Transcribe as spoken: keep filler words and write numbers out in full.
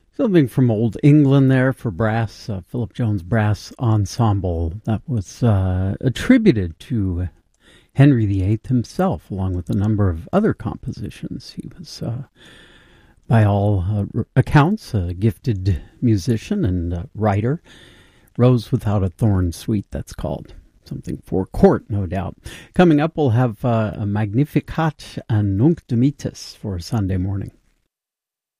Something from Old England there for brass, uh, Philip Jones Brass Ensemble. That was uh, attributed to Henry the Eighth himself, along with a number of other compositions. He was, uh, by all uh, accounts, a gifted musician and uh, writer. Rose Without a Thorn Suite, that's called. Something for court, no doubt. Coming up, we'll have uh, a Magnificat and Nunc Dimittis for Sunday morning.